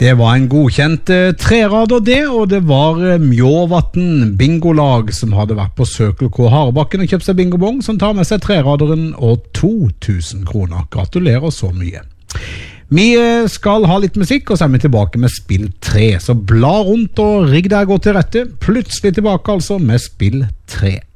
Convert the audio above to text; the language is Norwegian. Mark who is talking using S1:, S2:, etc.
S1: Det var en godkjent trerader det, og det var Mjåvatn bingolag som hadde vært på Circle K Harebakken og kjøpt seg bingobong, som tar med seg treraderen og 2000 kroner. Gratulerer så mye. Vi skal ha litt musikk, og så er vi tilbake med spill 3. Så bla rundt og rigg deg godt til rette. Plutselig tilbake altså med spill 3.